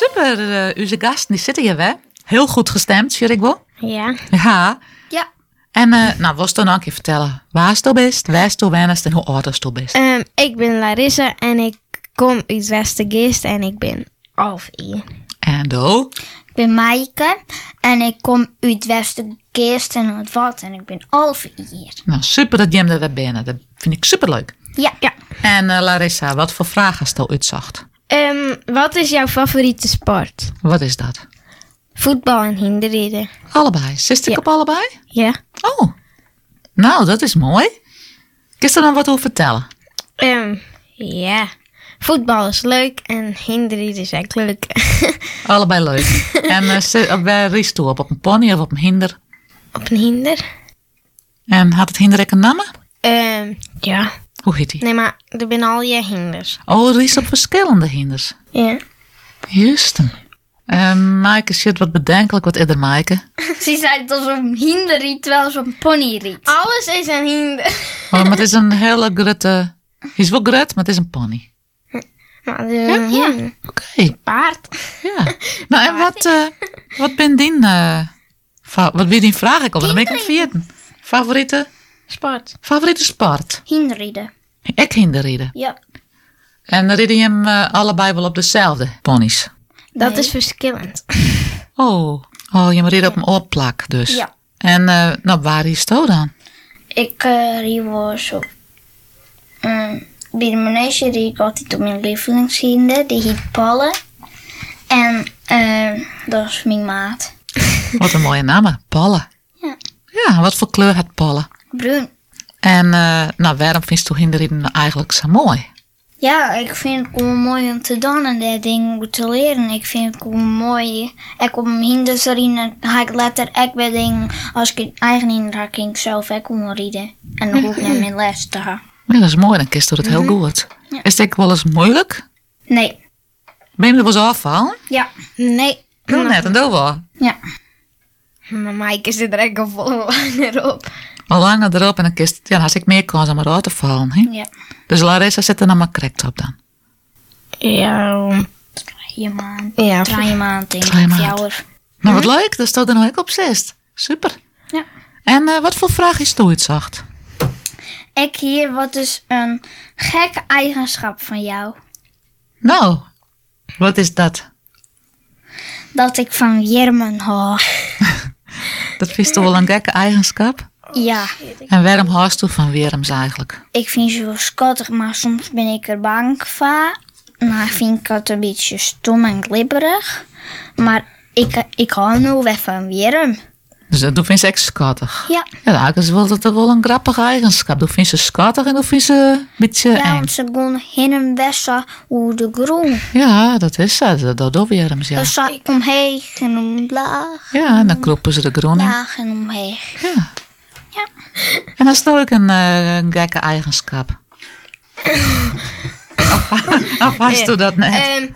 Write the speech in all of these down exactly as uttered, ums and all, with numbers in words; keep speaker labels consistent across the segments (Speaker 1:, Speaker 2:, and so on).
Speaker 1: super. Uh, uw gasten die zitten hier weer. Heel goed gestemd, zie ik wel.
Speaker 2: Ja.
Speaker 1: Ja.
Speaker 2: Ja.
Speaker 1: En uh, nou, wil je dan nog een keer vertellen waar je bent, waar je bent en hoe oud je bent?
Speaker 2: Um, ik ben Larissa en ik kom uit Westergeest en ik ben elf jaar.
Speaker 1: En do?
Speaker 3: Ik ben Maaike en ik kom uit Westergeest en het wat en ik ben elf jaar.
Speaker 1: Nou, super dat je hem er weer bent. Dat vind ik superleuk.
Speaker 3: Ja. ja.
Speaker 1: En uh, Larissa, wat voor vragen stel uitzacht?
Speaker 2: Um, wat is jouw favoriete sport?
Speaker 1: Wat is dat?
Speaker 2: Voetbal en hinderrijden.
Speaker 1: Allebei. Zit ik
Speaker 2: ja.
Speaker 1: op allebei?
Speaker 2: Ja.
Speaker 1: Oh, nou, dat is mooi. Kun je er dan wat over vertellen?
Speaker 2: Um, ja, voetbal is leuk en hinderrijden is echt leuk.
Speaker 1: Allebei leuk. En uh, waar riest toe op? Op een pony of op een hinder?
Speaker 2: Op een hinder.
Speaker 1: En had het hinder ook een naam?
Speaker 2: Um, ja.
Speaker 1: Hoe heet die?
Speaker 2: Nee, maar er zijn al je hinders.
Speaker 1: Oh, riest op verschillende hinders.
Speaker 2: Ja.
Speaker 1: Juist. Uh, Maaike zit wat bedenkelijk, wat eerder Maaike.
Speaker 3: Ze zei dat zo'n hinderriet, terwijl zo'n ponyriet.
Speaker 2: Alles is een hinder.
Speaker 1: Oh, maar het is een hele grote... Hij is wel groot, maar het is een pony.
Speaker 2: Maar het is een
Speaker 1: ja,
Speaker 2: hinder.
Speaker 1: Ja. Oké. Okay.
Speaker 2: Paard.
Speaker 1: Ja. Nou, en wat, uh, wat ben die... Uh, fa- wat ben die vraag ik op? Dan ben ik aan het vieren. Favoriete...
Speaker 2: Sport.
Speaker 1: Favoriete sport?
Speaker 3: Hinderrieden.
Speaker 1: Ik hinderrieden.
Speaker 3: Ja.
Speaker 1: En reden je hem uh, allebei wel op dezelfde ponies?
Speaker 2: Dat
Speaker 3: Nee.
Speaker 2: is verschillend.
Speaker 1: Oh, oh je moet reden op een oorplak dus.
Speaker 3: Ja.
Speaker 1: En uh, nou, waar is het dan?
Speaker 3: Ik uh, riep was op... Um, bij de manege riep ik altijd op mijn lievelingshinder. Die heet Palle. En uh, dat is mijn maat.
Speaker 1: Wat een mooie naam, Palle.
Speaker 3: Ja.
Speaker 1: Ja, wat voor kleur had Palle?
Speaker 3: Bruin.
Speaker 1: En uh, nou, waarom vind je hinderrieden eigenlijk zo mooi?
Speaker 3: Ja, ik vind het gewoon mooi om te doen en dat ding te leren. Ik vind het gewoon mooi. Ik op mijn hinders rijden, ga ik later ook weer dingen. Als ik een eigen hinder had, ging ik zelf ook gewoon rijden. En dan hoef ik naar mijn les te gaan.
Speaker 1: Ja, dat is mooi, dan kist je het heel goed.
Speaker 3: Ja.
Speaker 1: Is het wel eens moeilijk?
Speaker 3: Nee.
Speaker 1: Ben je er wel eens afvallen?
Speaker 3: Ja.
Speaker 2: Nee.
Speaker 1: Doe net, en doe wel.
Speaker 3: Ja.
Speaker 2: Maar Maaike zit er echt al vol langer op.
Speaker 1: Al langer erop en dan kist ja, dan had ik meer kans om eruit te vallen. Hè?
Speaker 3: Ja.
Speaker 1: Dus Larissa zit er dan maar correct op dan.
Speaker 2: Ja.
Speaker 3: Drie maand.
Speaker 2: Ja.
Speaker 3: Drie maand, denk
Speaker 1: Drie
Speaker 3: ik.
Speaker 1: maand.
Speaker 3: Jouwer.
Speaker 1: Nou, wat leuk, dat staat er nou ook op zes. Super.
Speaker 3: Ja.
Speaker 1: En uh, wat voor vraag is het uitzacht?
Speaker 3: Ik hier, wat is een gekke eigenschap van jou?
Speaker 1: Nou, wat is dat?
Speaker 3: Dat ik van Jermen hou.
Speaker 1: Dat vind je toch wel een gekke eigenschap?
Speaker 3: Ja.
Speaker 1: En waarom haast je van Willems eigenlijk?
Speaker 3: Ik vind ze wel schattig, maar soms ben ik er bang voor. Nou, vind ik het een beetje stom en glibberig. Maar ik, ik hou nu wel van Wierm.
Speaker 1: Dus dat vind je echt schattig?
Speaker 3: Ja.
Speaker 1: Ja, dat is wel, dat is wel een grappige eigenschap. Dat vind je schattig en dat vind je een beetje
Speaker 3: Ja,
Speaker 1: eng.
Speaker 3: want ze gaan heen en wessen hoe de groen.
Speaker 1: Ja, dat is dat. Dat dat doen Willems, ja.
Speaker 3: Dan zat ik omheen en omlaag.
Speaker 1: Ja, en dan kroppen ze de groen in.
Speaker 3: Laag en omheen.
Speaker 1: Ja.
Speaker 3: Ja.
Speaker 1: En dat is toch ook een, uh, een gekke eigenschap. of, of hast je dat net?
Speaker 2: Um,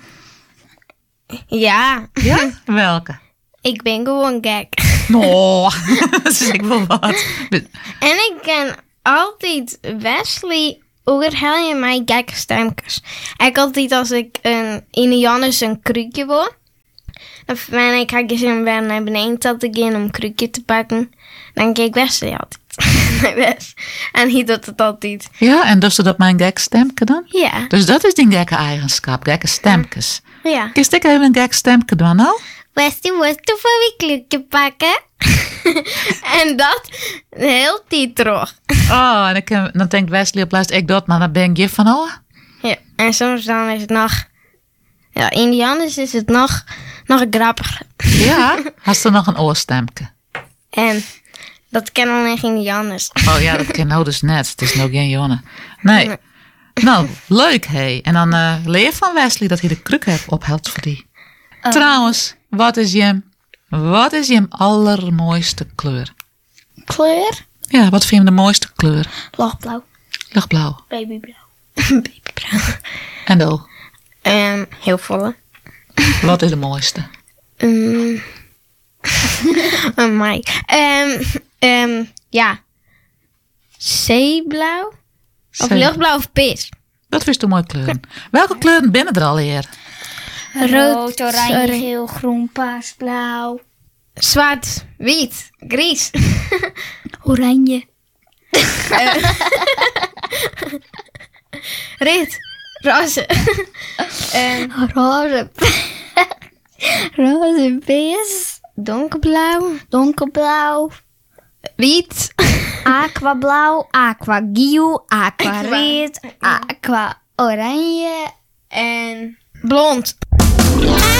Speaker 2: ja.
Speaker 1: Ja? Welke?
Speaker 2: Ik ben gewoon gek.
Speaker 1: No, dat is ik wel wat.
Speaker 2: En ik ken altijd Wesley overhel je mij gekke stemmetjes. Ik altijd als ik een, in Janus een krukje wil. Dan ben ik ga ik zin weer naar beneden te gaan om een krukje te pakken. Dan kijk Wesley altijd naar Wes. En hij doet het altijd.
Speaker 1: Ja, en dus dat mijn gek stemke dan?
Speaker 2: Ja.
Speaker 1: Dus dat is die gekke eigenschap, gekke stemkes.
Speaker 2: Ja.
Speaker 1: Kun je even een gek stemke doen nou?
Speaker 2: Wesley, was toen voor wie krukje pakken? En dat heel die terug.
Speaker 1: Oh, en ik, heb- dan denkt Wesley op laatst, ik dat, maar dan ben je van, oh.
Speaker 2: Ja, en soms dan is het nog... Ja, in Janus is het nog, nog grappiger.
Speaker 1: Ja, hast je nog een oorstemke?
Speaker 2: En dat ken alleen in Janus.
Speaker 1: Oh ja, dat ken nou dus net. Het is nog geen jongen. Nee.
Speaker 2: Nee.
Speaker 1: Nou, leuk hé. En dan uh, leer van Wesley dat hij de kruk heeft ophelt voor die. Trouwens, wat is je, wat is je allermooiste kleur?
Speaker 3: Kleur?
Speaker 1: Ja, wat vind je de mooiste kleur?
Speaker 3: Lichtblauw.
Speaker 1: Lichtblauw.
Speaker 3: Babyblauw.
Speaker 2: Babybruin.
Speaker 1: En dan,
Speaker 2: Um, heel volle.
Speaker 1: wat is de mooiste?
Speaker 2: Um, oh my. Um, um, ja. Zeeblauw? Of
Speaker 1: Zee-
Speaker 2: luchtblauw of pis?
Speaker 1: Dat vind je de mooie kleuren. Welke kleuren binnen er al hier?
Speaker 3: Rood, oranje, geel, groen, paars, blauw.
Speaker 2: Zwart, wit, grijs.
Speaker 3: Oranje.
Speaker 2: Red, roze. en
Speaker 3: Roze. Roze, bees.
Speaker 2: donkerblauw,
Speaker 3: Donkerblauw.
Speaker 2: wit.
Speaker 3: Aquablauw, aquagiel, aquareed, aqua oranje.
Speaker 2: en blond.